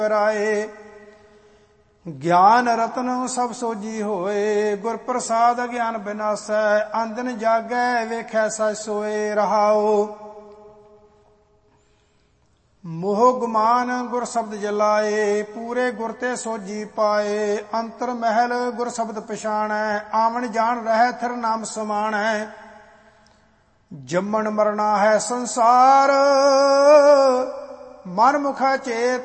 ਰਾਏ। ਗਿਆਨ ਰਤਨ ਸਭ ਸੋਜੀ ਹੋਏ, ਗੁਰ ਪ੍ਰਸਾਦ ਗਿਆਨ ਬਿਨਾਸੈ। ਅੰਦਨ ਜਾਗੈ ਵੇਖੈ ਸਚ ਸੋਏ ਰਹਾਓ। ਮੋਹ ਗੁਮਾਨ ਗੁਰ ਸ਼ਬਦ ਜਲਾਏ, ਪੂਰੇ ਗੁਰ ਤੇ ਸੋਜੀ ਪਾਏ। ਅੰਤਰ ਮਹਿਲ ਗੁਰ ਸ਼ਬਦ ਪਛਾਣੈ, ਆਵਣ ਜਾਣ ਰਹਿ ਥਿਰ ਨਾਮ ਸਮਾਣੈ। ਜੰਮਣ ਮਰਨਾ ਹੈ ਸੰਸਾਰ, ਮਨ ਮੁਖਾ ਚੇਤ